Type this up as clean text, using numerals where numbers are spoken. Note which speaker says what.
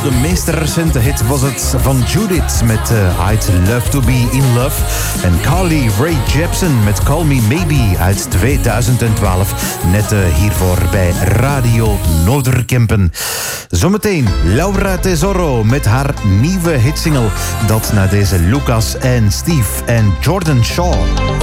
Speaker 1: de meest recente hit was het van Judith met I'd Love to Be in Love. En Carly Rae Jepsen met Call Me Maybe uit 2012. Net hiervoor bij Radio Noorderkempen. Zometeen Laura Tesoro met haar nieuwe hitsingle. Dat na deze Lucas en Steve en Jordan Shaw.